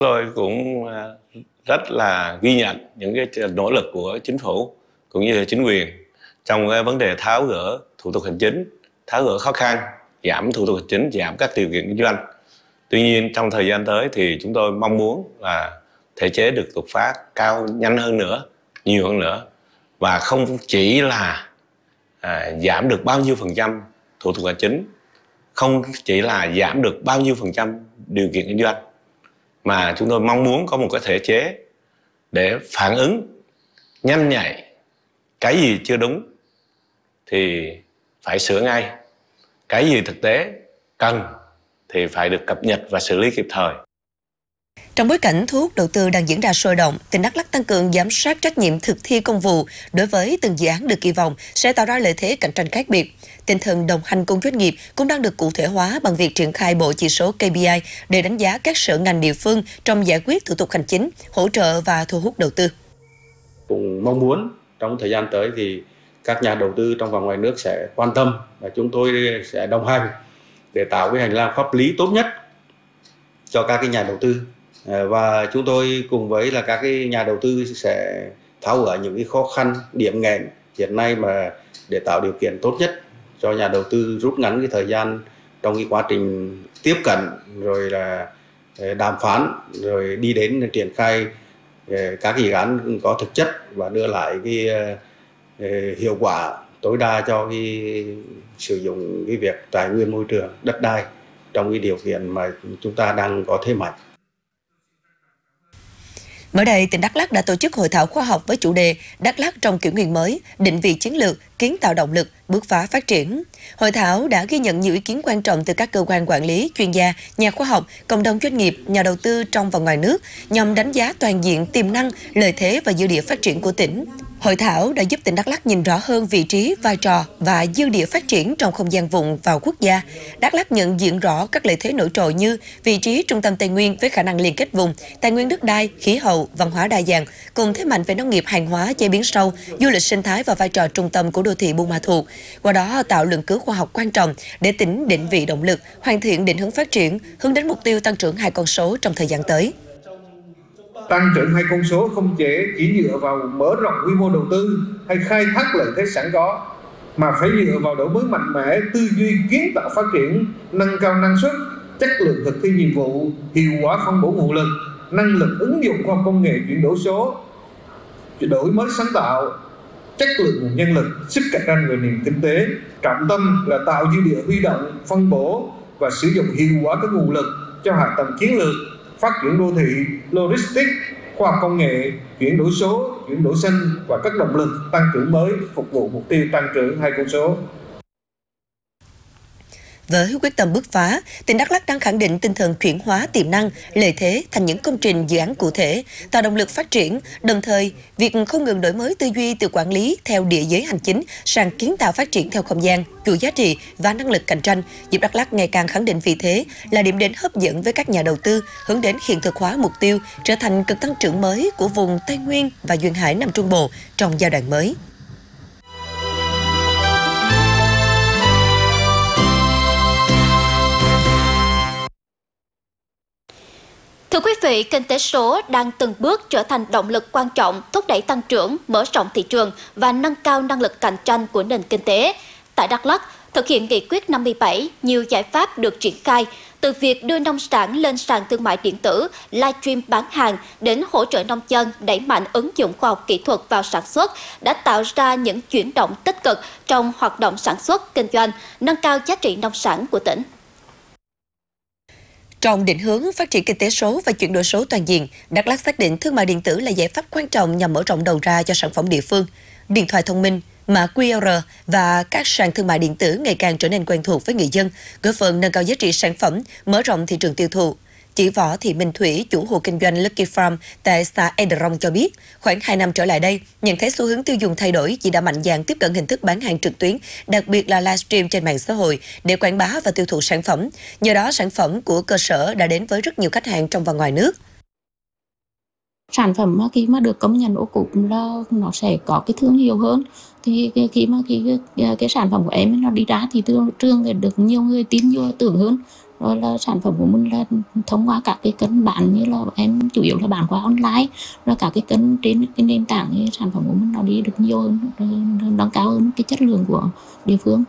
Tôi cũng rất là ghi nhận những cái nỗ lực của chính phủ cũng như là chính quyền trong cái vấn đề tháo gỡ thủ tục hành chính, tháo gỡ khó khăn, giảm thủ tục hành chính, giảm các điều kiện kinh doanh. Tuy nhiên trong thời gian tới thì chúng tôi mong muốn là thể chế được đột phá cao, nhanh hơn nữa, nhiều hơn nữa, và không chỉ là giảm được bao nhiêu phần trăm thủ tục hành chính, không chỉ là giảm được bao nhiêu phần trăm điều kiện kinh doanh, mà chúng tôi mong muốn có một cái thể chế để phản ứng nhanh nhạy. Cái gì chưa đúng thì phải sửa ngay, cái gì thực tế cần thì phải được cập nhật và xử lý kịp thời. Trong bối cảnh thu hút đầu tư đang diễn ra sôi động, tỉnh Đắk Lắk tăng cường giám sát trách nhiệm thực thi công vụ đối với từng dự án được kỳ vọng sẽ tạo ra lợi thế cạnh tranh khác biệt. Tinh thần đồng hành cùng doanh nghiệp cũng đang được cụ thể hóa bằng việc triển khai bộ chỉ số KPI để đánh giá các sở ngành địa phương trong giải quyết thủ tục hành chính, hỗ trợ và thu hút đầu tư. Cũng mong muốn trong thời gian tới thì các nhà đầu tư trong và ngoài nước sẽ quan tâm và chúng tôi sẽ đồng hành để tạo cái hành lang pháp lý tốt nhất cho các cái nhà đầu tư. Và chúng tôi cùng với là các cái nhà đầu tư sẽ tháo gỡ những cái khó khăn, điểm nghẽn hiện nay mà để tạo điều kiện tốt nhất cho nhà đầu tư rút ngắn cái thời gian trong cái quá trình tiếp cận, rồi là đàm phán, rồi đi đến triển khai các dự án có thực chất và đưa lại cái hiệu quả tối đa cho cái sử dụng cái việc tài nguyên môi trường, đất đai trong cái điều kiện mà chúng ta đang có thế mạnh. Mới đây, tỉnh Đắk Lắk đã tổ chức hội thảo khoa học với chủ đề Đắk Lắk trong kỷ nguyên mới, định vị chiến lược, kiến tạo động lực, bứt phá phát triển. Hội thảo đã ghi nhận nhiều ý kiến quan trọng từ các cơ quan quản lý, chuyên gia, nhà khoa học, cộng đồng doanh nghiệp, nhà đầu tư trong và ngoài nước, nhằm đánh giá toàn diện tiềm năng, lợi thế và dư địa phát triển của tỉnh. Hội thảo đã giúp tỉnh Đắk Lắk nhìn rõ hơn vị trí, vai trò và dư địa phát triển trong không gian vùng và quốc gia. Đắk Lắk nhận diện rõ các lợi thế nổi trội như vị trí trung tâm Tây Nguyên với khả năng liên kết vùng, tài nguyên đất đai, khí hậu, văn hóa đa dạng, cùng thế mạnh về nông nghiệp, hàng hóa, chế biến sâu, du lịch sinh thái và vai trò trung tâm của đô thị Buôn Ma Thuột. Qua đó tạo luận cứ khoa học quan trọng để tỉnh định vị động lực, hoàn thiện định hướng phát triển, hướng đến mục tiêu tăng trưởng 2 con số trong thời gian tới. Tăng trưởng 2 con số không chỉ dựa vào mở rộng quy mô đầu tư hay khai thác lợi thế sẵn có, mà phải dựa vào đổi mới mạnh mẽ, tư duy kiến tạo phát triển, nâng cao năng suất, chất lượng thực thi nhiệm vụ, hiệu quả phân bổ nguồn lực, năng lực ứng dụng khoa học công nghệ, chuyển đổi số, đổi mới sáng tạo, chất lượng nguồn nhân lực, sức cạnh tranh về nền kinh tế. Trọng tâm là tạo dư địa huy động, phân bổ và sử dụng hiệu quả các nguồn lực cho hạ tầng chiến lược, phát triển đô thị, logistics, khoa học công nghệ, chuyển đổi số, chuyển đổi xanh và các động lực tăng trưởng mới phục vụ mục tiêu tăng trưởng 2 con số. Với quyết tâm bứt phá, tỉnh Đắk Lắk đang khẳng định tinh thần chuyển hóa tiềm năng, lợi thế thành những công trình dự án cụ thể, tạo động lực phát triển. Đồng thời, việc không ngừng đổi mới tư duy từ quản lý theo địa giới hành chính sang kiến tạo phát triển theo không gian, chuỗi giá trị và năng lực cạnh tranh, giúp Đắk Lắk ngày càng khẳng định vị thế là điểm đến hấp dẫn với các nhà đầu tư, hướng đến hiện thực hóa mục tiêu trở thành cực tăng trưởng mới của vùng Tây Nguyên và Duyên Hải Nam Trung Bộ trong giai đoạn mới. Thưa quý vị, kinh tế số đang từng bước trở thành động lực quan trọng thúc đẩy tăng trưởng, mở rộng thị trường và nâng cao năng lực cạnh tranh của nền kinh tế. Tại Đắk Lắk, thực hiện nghị quyết 57, nhiều giải pháp được triển khai, từ việc đưa nông sản lên sàn thương mại điện tử, livestream bán hàng đến hỗ trợ nông dân đẩy mạnh ứng dụng khoa học kỹ thuật vào sản xuất đã tạo ra những chuyển động tích cực trong hoạt động sản xuất, kinh doanh, nâng cao giá trị nông sản của tỉnh. Trong định hướng phát triển kinh tế số và chuyển đổi số toàn diện, Đắk Lắk xác định thương mại điện tử là giải pháp quan trọng nhằm mở rộng đầu ra cho sản phẩm địa phương. Điện thoại thông minh, mã QR và các sàn thương mại điện tử ngày càng trở nên quen thuộc với người dân, góp phần nâng cao giá trị sản phẩm, mở rộng thị trường tiêu thụ. Chị Võ Thị Minh Thủy, chủ hộ kinh doanh Lucky Farm tại xã Ederong cho biết, khoảng 2 năm trở lại đây, nhận thấy xu hướng tiêu dùng thay đổi, chị đã mạnh dạn tiếp cận hình thức bán hàng trực tuyến, đặc biệt là livestream trên mạng xã hội để quảng bá và tiêu thụ sản phẩm. Nhờ đó, sản phẩm của cơ sở đã đến với rất nhiều khách hàng trong và ngoài nước. Sản phẩm khi mà được công nhận ô cốp là nó sẽ có cái thương hiệu hơn, thì khi mà cái sản phẩm của em nó đi ra thì thị trường được nhiều người tin vô tưởng hơn, Rồi là sản phẩm của mình là thông qua các cái kênh bán, như là em chủ yếu là bán qua online, rồi các cái kênh trên cái nền tảng thì sản phẩm của mình nó đi được nhiều hơn, nâng cao hơn cái chất lượng của địa phương.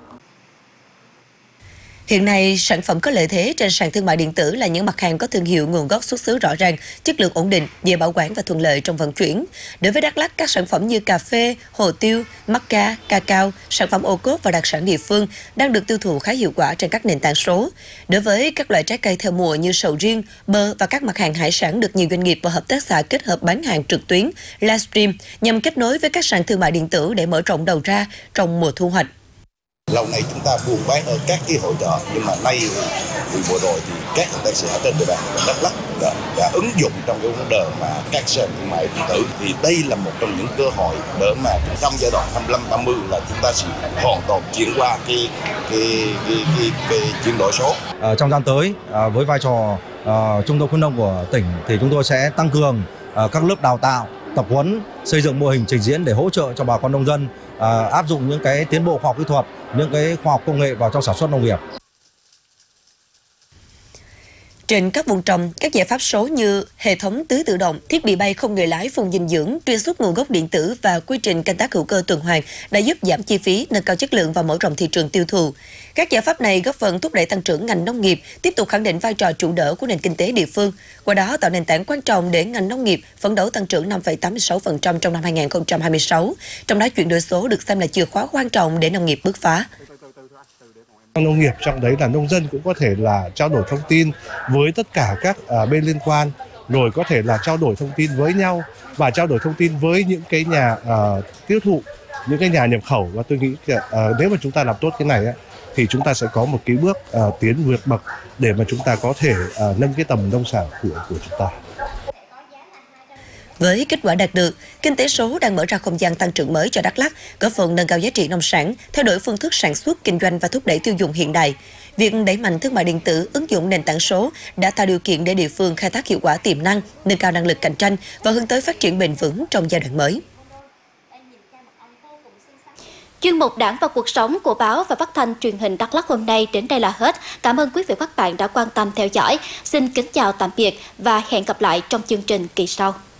Hiện nay, sản phẩm có lợi thế trên sàn thương mại điện tử là những mặt hàng có thương hiệu, nguồn gốc xuất xứ rõ ràng, chất lượng ổn định, dễ bảo quản và thuận lợi trong vận chuyển. Đối với Đắk Lắk, các sản phẩm như cà phê, hồ tiêu, mắc ca, cacao, sản phẩm ô cốp và đặc sản địa phương đang được tiêu thụ khá hiệu quả trên các nền tảng số. Đối với các loại trái cây theo mùa như sầu riêng, bơ và các mặt hàng hải sản được nhiều doanh nghiệp và hợp tác xã kết hợp bán hàng trực tuyến, livestream nhằm kết nối với các sàn thương mại điện tử để mở rộng đầu ra trong mùa thu hoạch. Lâu nay chúng ta buôn bán ở các cái hội chợ, nhưng mà nay thì vừa rồi thì các hợp tác xã trên địa bàn Đắk Lắk đã ứng dụng trong cái vấn đề mà các sàn thương mại điện tử, thì đây là một trong những cơ hội để mà trong giai đoạn 25-30 là chúng ta sẽ hoàn toàn chuyển qua cái chuyển đổi số. Trong thời gian tới, với vai trò trung tâm khuyến nông của tỉnh thì chúng tôi sẽ tăng cường các lớp đào tạo, tập huấn, xây dựng mô hình trình diễn để hỗ trợ cho bà con nông dân áp dụng những cái tiến bộ khoa học kỹ thuật, những cái khoa học công nghệ vào trong sản xuất nông nghiệp. Trên các vùng trồng, các giải pháp số như hệ thống tưới tự động, thiết bị bay không người lái phun dinh dưỡng, truy xuất nguồn gốc điện tử và quy trình canh tác hữu cơ tuần hoàn đã giúp giảm chi phí, nâng cao chất lượng và mở rộng thị trường tiêu thụ. Các giải pháp này góp phần thúc đẩy tăng trưởng ngành nông nghiệp, tiếp tục khẳng định vai trò trụ đỡ của nền kinh tế địa phương, qua đó tạo nền tảng quan trọng để ngành nông nghiệp phấn đấu tăng trưởng 5,86% trong năm 2026. Trong đó chuyển đổi số được xem là chìa khóa quan trọng để nông nghiệp bứt phá. Nông nghiệp trong đấy là nông dân cũng có thể là trao đổi thông tin với tất cả các bên liên quan, rồi có thể là trao đổi thông tin với nhau và trao đổi thông tin với những cái nhà tiêu thụ, những cái nhà nhập khẩu. Và tôi nghĩ nếu mà chúng ta làm tốt cái này thì chúng ta sẽ có một cái bước tiến vượt bậc để mà chúng ta có thể nâng cái tầm nông sản của chúng ta. Với kết quả đạt được, kinh tế số đang mở ra không gian tăng trưởng mới cho Đắk Lắk, góp phần nâng cao giá trị nông sản, thay đổi phương thức sản xuất, kinh doanh và thúc đẩy tiêu dùng hiện đại. Việc đẩy mạnh thương mại điện tử, ứng dụng nền tảng số đã tạo điều kiện để địa phương khai thác hiệu quả tiềm năng, nâng cao năng lực cạnh tranh và hướng tới phát triển bền vững trong giai đoạn mới. Chuyên mục Đảng và cuộc sống của báo và phát thanh truyền hình Đắk Lắk hôm nay đến đây là hết. Cảm ơn quý vị và các bạn đã quan tâm theo dõi. Xin kính chào tạm biệt và hẹn gặp lại trong chương trình kỳ sau.